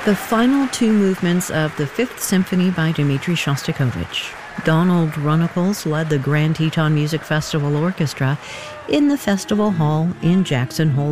The final two movements of the Fifth Symphony by Dmitri Shostakovich. Donald Runnicles led the Grand Teton Music Festival Orchestra in the Festival Hall in Jackson Hole,